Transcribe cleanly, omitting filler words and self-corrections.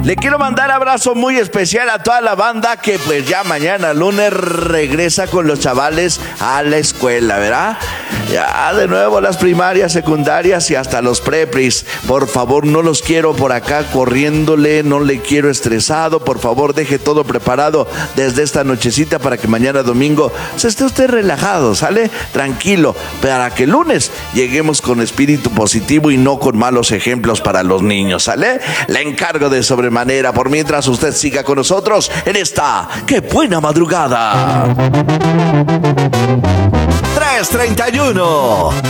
Le quiero mandar abrazo muy especial a toda la banda que pues ya mañana lunes regresa con los chavales a la escuela, ¿verdad? Ya de nuevo las primarias, secundarias y hasta los prepris. Por favor, no los quiero por acá corriéndole, no le quiero estresado. Por favor, deje todo preparado desde esta nochecita para que mañana domingo se esté usted relajado, ¿sale? Tranquilo, para que el lunes lleguemos con espíritu positivo y no con malos ejemplos para los niños, ¿sale? Le encargo de sobremanera. Por mientras usted siga con nosotros en esta ¡Qué buena madrugada! 3:31.